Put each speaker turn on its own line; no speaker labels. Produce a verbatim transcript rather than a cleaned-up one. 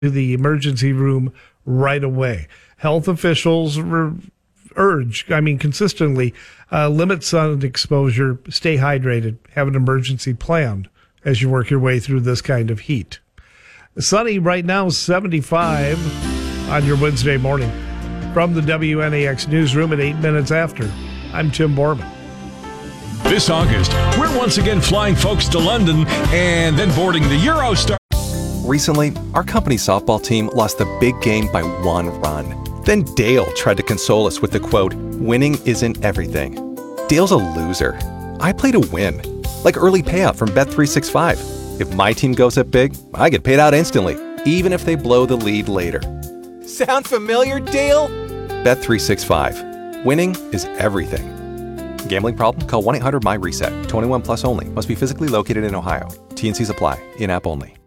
to the emergency room right away. Health officials re- urge, I mean, consistently, uh, limit sun exposure, stay hydrated, have an emergency plan as you work your way through this kind of heat. Sunny right now, seventy-five on your Wednesday morning. From the W N A X newsroom at eight minutes after, I'm Tim Borman.
This August, we're once again flying folks to London and then boarding the Eurostar.
Recently, our company's softball team lost the big game by one run. Then Dale tried to console us with the quote, "Winning isn't everything." Dale's a loser. I play to win. Like early payout from Bet three sixty-five. If my team goes up big, I get paid out instantly, even if they blow the lead later. Sound familiar, Dale? Bet three sixty-five. Winning is everything. Gambling problem? Call one eight hundred M Y RESET. twenty-one plus only. Must be physically located in Ohio. T and Cs apply. In-app only.